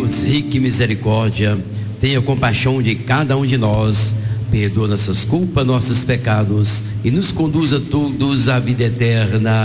Deus rico em misericórdia, tenha compaixão de cada um de nós, perdoa nossas culpas, nossos pecados e nos conduza todos à vida eterna.